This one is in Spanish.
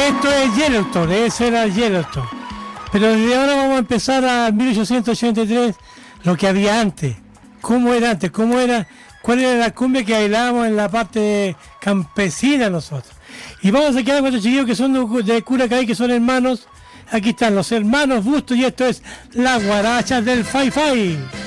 Esto es Yellowstone, ese era Yellowstone. Pero desde ahora vamos a empezar a 1883, lo que había antes. ¿Cómo era antes? ¿Cuál era la cumbia que bailábamos en la parte campesina nosotros? Y vamos a quedar con estos chiquillos que son de Curacaví, que son hermanos. Aquí están los hermanos Bustos y esto es La Guaracha del Fai Fai.